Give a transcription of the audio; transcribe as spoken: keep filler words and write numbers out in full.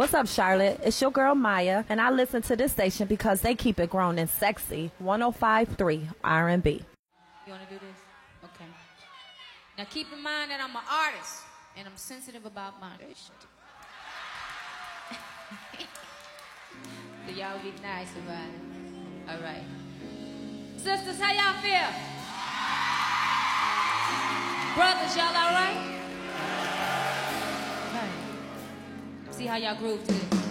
What's up, Charlotte? It's your girl Maya, and I listen to this station because they keep it grown and sexy. one oh five point three R and B. You want to do this? Okay. Now keep in mind that I'm an artist, and I'm sensitive about my shit. So y'all be nice about it. All right. Sisters, how y'all feel? Brothers, y'all all right? See how y'all groove to this.